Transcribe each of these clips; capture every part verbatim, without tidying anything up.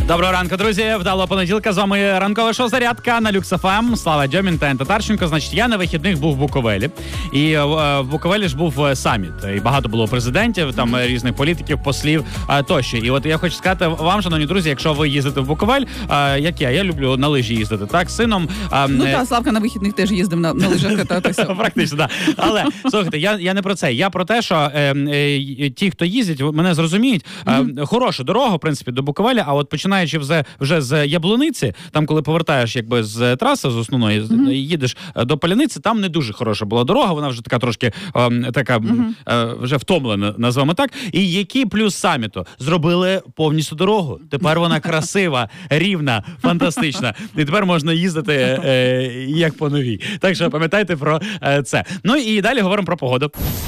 Доброго ранку, друзі. Вдалого понеділка. З вами ранкове шоу «Зарядка» на Люкс еф ем. Слава Дьомін та Татарченко. Значить, я на вихідних був в Буковелі. І е, в Буковелі ж був саміт. І багато було президентів, там mm-hmm. різних політиків, послів е, тощо. І от я хочу сказати вам, шановні друзі, якщо ви їздите в Буковель, е, як я, я люблю на лижі їздити, так, з сином. Е, ну так, Славка на вихідних теж їздив на, на лижах кататися. Практично, так. Але, слухайте, я, я не про це. Я про те, що е, е, ті, хто їздять, мене зрозуміють. Е, mm-hmm. Хороша дорога, в принципі, до Буковеля, а от починаючи вже, вже з Яблуниці, там, коли повертаєш якби з траси, з основної, mm-hmm. їдеш до Поляниці, там не дуже хороша була дорога, вона вже така трошки е, така mm-hmm. е, вже втомлена, назвемо так. І який плюс саміту? Зробили повністю дорогу. Тепер вона красива, рівна, фантастична. І тепер можна їздити е, як по новій. Так що пам'ятайте про е, це. Ну і далі говоримо про погоду.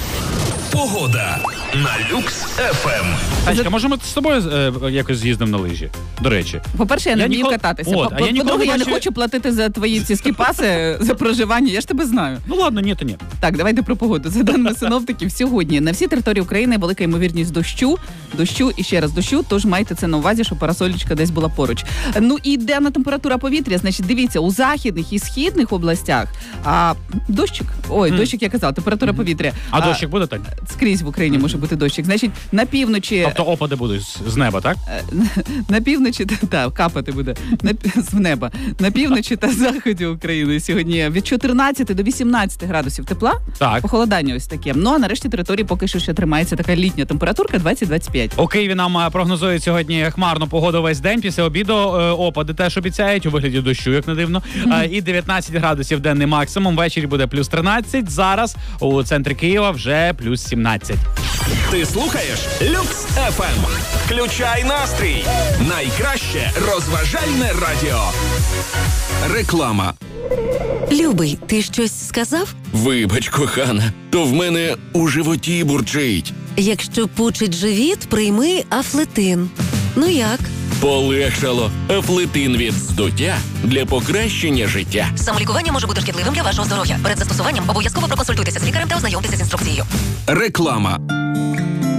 Погода на Люкс еф ем. Танечка, може ми з тобою е, якось з'їздимо на лижі? До речі. По-перше, я не вмію ніколи... кататися. От, По- я По-друге, я не хочу платити за твої ці скіпаси, за проживання. Я ж тебе знаю. Ну ладно, ні, то ні. Так, давайте про погоду. За даними синоптиків, сьогодні на всій території України велика ймовірність дощу, дощу і ще раз дощу, тож майте це на увазі, що парасолічка десь була поруч. Ну і денна температура повітря, значить, дивіться, у західних і східних областях, а дощик, ой, mm. дощик, я казала, температура mm. повітря. А, а дощик буде так? Скрізь в Україні може бути дощик. Значить, на півночі... Тобто опади будуть з, з неба, так? На півночі, так, капати буде на, з неба. На півночі та заході України сьогодні від чотирнадцяти до вісімнадцяти градусів тепла. Так. Похолодання ось таке. Ну, а нарешті території поки що ще тримається така літня температурка двадцять - двадцять п'ять. У Києві нам прогнозують сьогодні хмарну погоду весь день. Після обіду опади теж обіцяють у вигляді дощу, як не дивно. Mm-hmm. І дев'ятнадцять градусів денний максимум. Ввечері буде плюс тринадцять. Зараз у центрі Києва вже плюс сімнадцять. Ти слухаєш Люкс еф ем. Включай настрій. Найкраще розважальне радіо. Реклама. Любий, ти щось сказав? Вибач, кохана, то в мене у животі бурчить. Якщо пучить живіт, прийми Афлетин. Ну як? Полегшало. Афлетин від здуття для покращення життя. Самолікування може бути шкідливим для вашого здоров'я. Перед застосуванням обов'язково проконсультуйтеся з лікарем та ознайомтеся з інструкцією. Реклама.